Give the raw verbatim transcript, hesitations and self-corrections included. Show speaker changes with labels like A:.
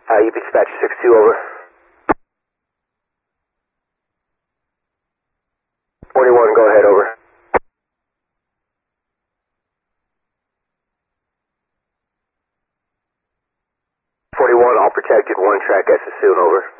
A: Uh, U P Dispatcher six two, over. forty-one, go ahead, over. forty-one, all protected, one track, S S soon, over.